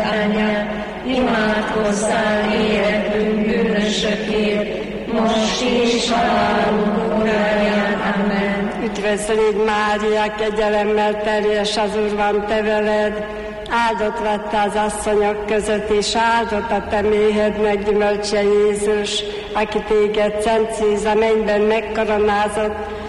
Anya, imádkozzál életünk bűnösökért, most és halálunk óráján. Amen. Üdvözl légy, Mária, kegyelemmel teljes, az Úr van te veled, áldott vagy te az asszonyok között, és áldott a te méhednek gyümölcse Jézus, aki téged szent szíz a mennyben megkoronázott,